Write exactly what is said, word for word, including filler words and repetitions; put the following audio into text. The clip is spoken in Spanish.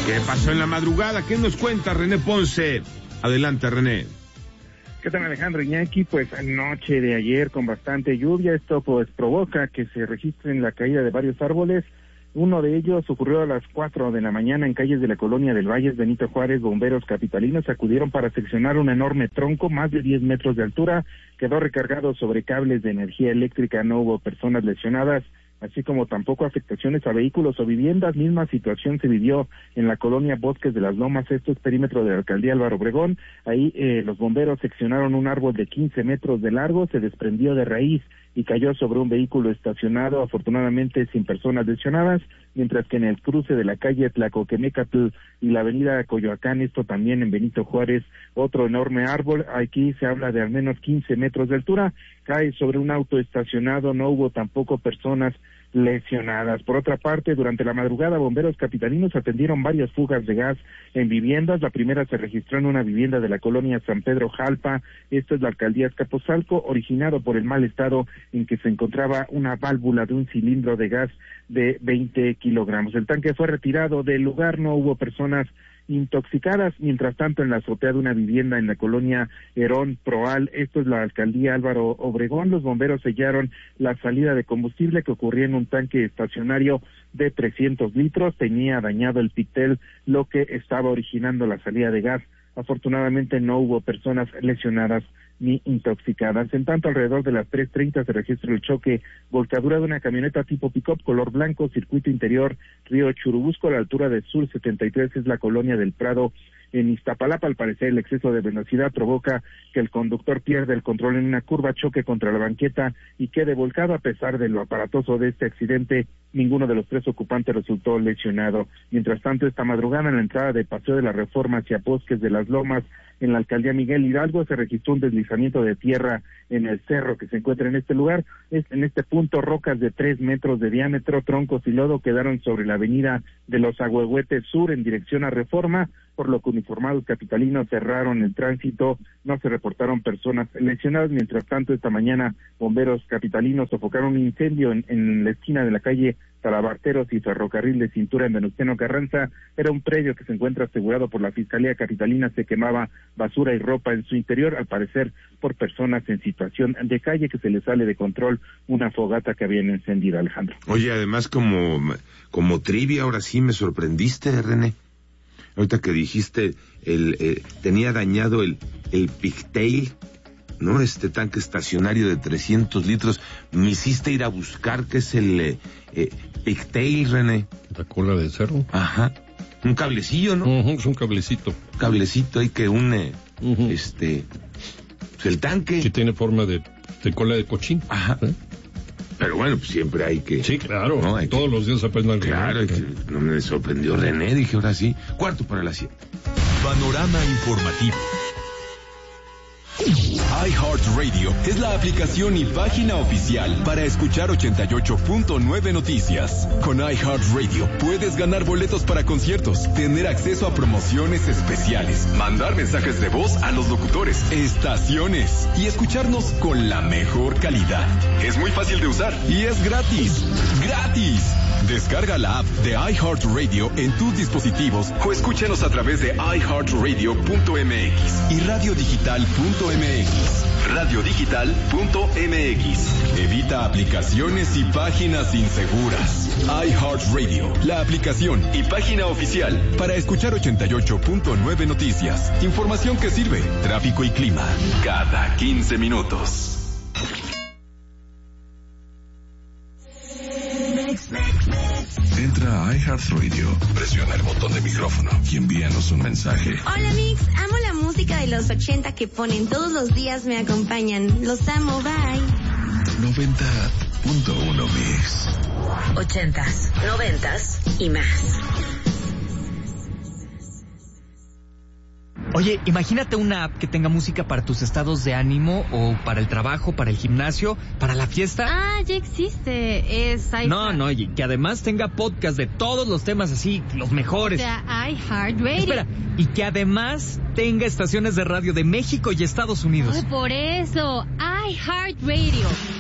¿Qué pasó en la madrugada? ¿Qué nos cuenta René Ponce? Adelante, René. ¿Qué tal, Alejandro Iñaki? Pues noche de ayer con bastante lluvia, esto pues provoca que se registren la caída de varios árboles. Uno de ellos ocurrió a las cuatro de la mañana en calles de la colonia del Valle. Benito Juárez. Bomberos capitalinos acudieron para seccionar un enorme tronco, más de diez metros de altura, quedó recargado sobre cables de energía eléctrica, no hubo personas lesionadas, así como tampoco afectaciones a vehículos o viviendas. Misma situación se vivió en la colonia Bosques de las Lomas, esto es perímetro de la alcaldía Álvaro Obregón. Ahí eh, los bomberos seccionaron un árbol de quince metros de largo, se desprendió de raíz y cayó sobre un vehículo estacionado, afortunadamente sin personas lesionadas, mientras que en el cruce de la calle Tlacoquemecatl y la avenida Coyoacán, esto también en Benito Juárez, otro enorme árbol, aquí se habla de al menos quince metros de altura, cae sobre un auto estacionado, no hubo tampoco personas lesionadas. Por otra parte, durante la madrugada, bomberos capitalinos atendieron varias fugas de gas en viviendas. La primera se registró en una vivienda de la colonia San Pedro Jalpa, esto es la alcaldía Azcapotzalco, originado por el mal estado en que se encontraba una válvula de un cilindro de gas de veinte kilogramos. El tanque fue retirado del lugar, no hubo personas intoxicadas. Mientras tanto, en la azotea de una vivienda en la colonia Herón Proal, esto es la alcaldía Álvaro Obregón, los bomberos sellaron la salida de combustible que ocurría en un tanque estacionario de trescientos litros, tenía dañado el pitel, lo que estaba originando la salida de gas. Afortunadamente no hubo personas lesionadas ni intoxicadas. En tanto, alrededor de las tres treinta se registra el choque, volcadura de una camioneta tipo pick-up color blanco, circuito interior, Río Churubusco, a la altura de Sur setenta y tres, es la colonia del Prado, en Iztapalapa. Al parecer, el exceso de velocidad provoca que el conductor pierda el control en una curva, choque contra la banqueta y quede volcado. A pesar de lo aparatoso de este accidente, ninguno de los tres ocupantes resultó lesionado. Mientras tanto, esta madrugada, en la entrada de Paseo de la Reforma hacia Bosques de las Lomas, en la alcaldía Miguel Hidalgo, se registró un deslizamiento de tierra en el cerro que se encuentra en este lugar. Es, en este punto, rocas de tres metros de diámetro, troncos y lodo quedaron sobre la avenida de los Agüehuetes Sur en dirección a Reforma, por lo que uniformados capitalinos cerraron el tránsito, no se reportaron personas lesionadas. Mientras tanto, esta mañana, bomberos capitalinos sofocaron un incendio en, en la esquina de la calle Talabarteros y Ferrocarril de Cintura en Venustiano Carranza. Era un predio que se encuentra asegurado por la Fiscalía Capitalina, se quemaba basura y ropa en su interior, al parecer por personas en situación de calle, que se les sale de control una fogata que habían encendido, Alejandro. Oye, además como, como trivia, ahora sí me sorprendiste, René. Ahorita que dijiste, el eh, tenía dañado el, el pigtail, ¿no? Este tanque estacionario de trescientos litros. Me hiciste ir a buscar qué es el eh, eh, pigtail, René. La cola del cerro. Ajá. Un cablecillo, ¿no? Uh-huh, es un cablecito. Cablecito ahí que une, uh-huh. este, pues el tanque. Que tiene forma de, de cola de cochín. Ajá. ¿Eh? Pero bueno, pues siempre hay que... Sí, claro, ¿no? Hay todos que, los días aprendo algo. Claro, que, no me sorprendió René, dije ahora sí, cuarto para las siete. Panorama informativo. iHeartRadio es la aplicación y página oficial para escuchar ochenta y ocho punto nueve Noticias. Con iHeartRadio puedes ganar boletos para conciertos, tener acceso a promociones especiales, mandar mensajes de voz a los locutores, estaciones y escucharnos con la mejor calidad. Es muy fácil de usar y es gratis. ¡Gratis! Descarga la app de iHeartRadio en tus dispositivos o escúchanos a través de i heart radio punto m x y radio digital punto m x. radio digital punto m x. Evita aplicaciones y páginas inseguras. iHeartRadio, la aplicación y página oficial para escuchar ochenta y ocho punto nueve Noticias. Información que sirve. Tráfico y clima cada quince minutos. Entra a iHeartRadio, presiona el botón de micrófono y envíanos un mensaje. Hola Mix, amo la música de los ochenta que ponen todos los días, me acompañan. Los amo, bye. noventa punto uno Mix. Ochentas, noventas y más. Oye, imagínate una app que tenga música para tus estados de ánimo o para el trabajo, para el gimnasio, para la fiesta. Ah, ya existe. Es iHeart. No, no, y que además tenga podcast de todos los temas así, los mejores. O sea, iHeartRadio. Espera, y que además tenga estaciones de radio de México y Estados Unidos. Oh, por eso, iHeartRadio.